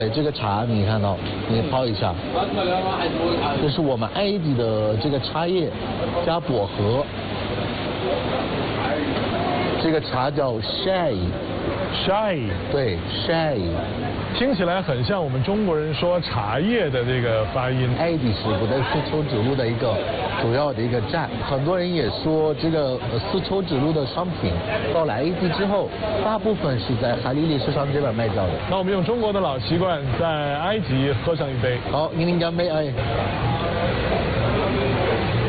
这个茶你看到，你泡一下，这是我们埃及的这个茶叶加薄荷，这个茶叫 shai， 对 shai， 听起来很像我们中国人说茶叶的这个发音。 埃及是古代丝绸之路的一个主要的一个站，很多人也说这个丝绸之路的商品到了埃及之后，大部分是在海利利市场这边卖掉的。 那我们用中国的老习惯，在埃及喝上一杯。 好，您干杯，哎。